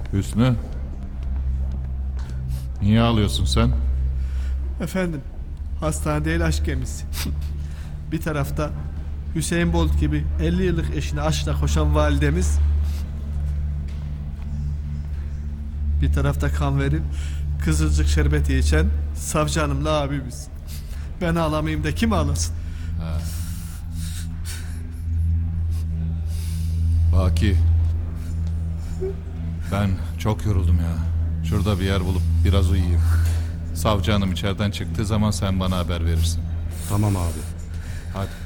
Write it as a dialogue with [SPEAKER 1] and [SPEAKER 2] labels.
[SPEAKER 1] Hüsnü. Niye ağlıyorsun sen?
[SPEAKER 2] Efendim, hastane değil aşk gemisi. Bir tarafta Hüseyin Bolt gibi 50 yıllık eşine aşkla koşan validemiz. Bir tarafta kan verip kızılcık şerbeti içen savcı hanımla abimiz. Ben ağlamayayım da kim ağlasın?
[SPEAKER 1] Baki. Ben çok yoruldum ya. Şurada bir yer bulup biraz uyuyayım. Savcı hanım içeriden çıktığı zaman sen bana haber verirsin.
[SPEAKER 3] Tamam abi.
[SPEAKER 1] Hadi.